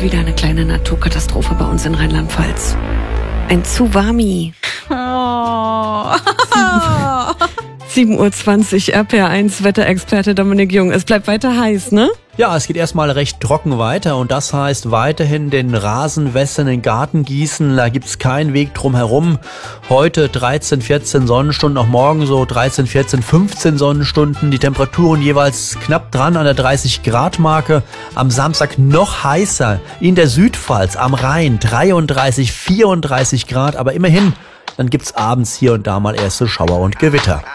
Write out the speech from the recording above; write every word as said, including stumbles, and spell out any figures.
mal wieder eine kleine Naturkatastrophe bei uns in Rheinland-Pfalz. Ein Tsunami. Oh. sieben Uhr zwanzig, R P R eins Wetterexperte Dominik Jung. Es bleibt weiter heiß, ne? Ja, es geht erstmal recht trocken weiter und das heißt weiterhin den Rasen wässern, den Garten gießen, da gibt's keinen Weg drum herum. Heute dreizehn, vierzehn Sonnenstunden, auch morgen so dreizehn, vierzehn, fünfzehn Sonnenstunden. Die Temperaturen jeweils knapp dran an der dreißig Grad Marke. Am Samstag noch heißer in der Südpfalz, am Rhein dreiunddreißig, vierunddreißig Grad, aber immerhin, dann gibt's abends hier und da mal erste Schauer und Gewitter.